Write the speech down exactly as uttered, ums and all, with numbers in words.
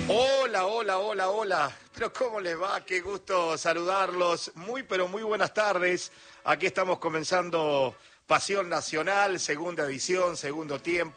Hola, hola, hola, hola. Pero ¿cómo les va? Qué gusto saludarlos. Muy, pero muy buenas tardes. Aquí estamos comenzando Pasión Nacional, segunda edición, segundo tiempo.